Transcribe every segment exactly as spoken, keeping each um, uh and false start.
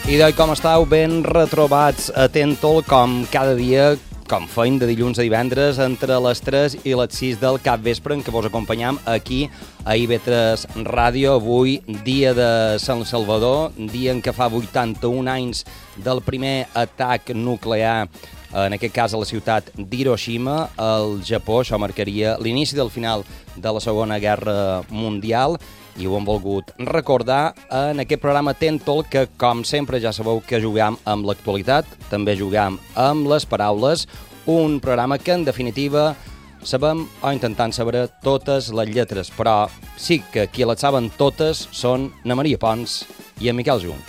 I d'oi com estàu? Ben retrobats a Tentol, com cada dia, com feim de dilluns a divendres, entre les tres i les sis del capvespre, en què vos acompanyam aquí a I V tres Ràdio. Avui, dia de Sant Salvador, dia en què fa vuitanta-un anys del primer atac nuclear, en aquest cas a la ciutat d'Hiroshima, al Japó. Això marcaria l'inici del final de la Segona Guerra Mundial, i ho hem volgut recordar en aquest programa Tentol, que, com sempre, ja sabeu que jugam amb l'actualitat, també jugam amb les paraules, un programa que, en definitiva, sabem o intentant saber totes les lletres, però sí que qui les saben totes són na Maria Pons i en Miquel Jung.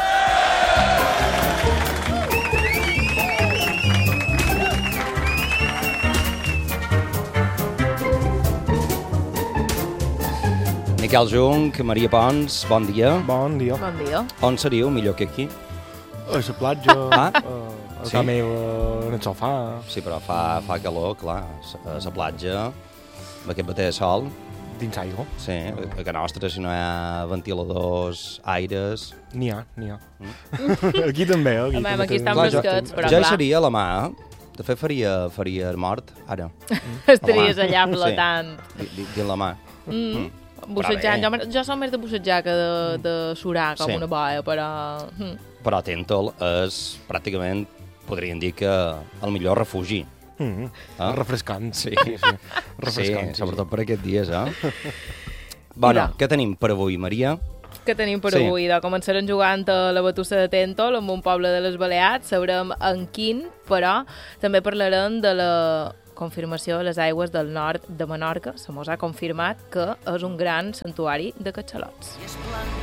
Miquel Jung, Maria Pons, bon dia. Bon dia. Bon dia. On seríeu millor que aquí? A la platja, Ah? a, a Sí? casa meva, en el sofà. Sí, però fa, fa calor, clar, a la platja, amb aquest bater de sol. Dins aigua. Sí, a casa nostra, si no hi ha ventiladors, aires... N'hi ha, n'hi ha. Mm. Aquí també, aquí. Home, també aquí estan tenim- fresquets, però ja hi clar. seria a la mà, eh? De fet, faria, faria mort, ara. Estaries Home, allà sí. flotant. Di- di- Dins la mà. Mm. Però Bussejant. bé. Jo, jo som més de bussejar que de, de surar com Sí. una boia, però... Mm. Però Tentol és, pràcticament, podríem dir que el millor refugi. Mm. Ah? Refrescant. Sí. sí. Sí, Refrescant. sobretot per aquests dies, eh? Bueno, Mira. què tenim per avui, Maria? Que tenim per Sí. avui? De començarem jugant a la batussa de Tentol, en un poble de les Balears. Sabrem en quin, però també parlarem de la confirmació de les aigües del nord de Menorca. Se mos ha confirmat que és un gran santuari de catxalots.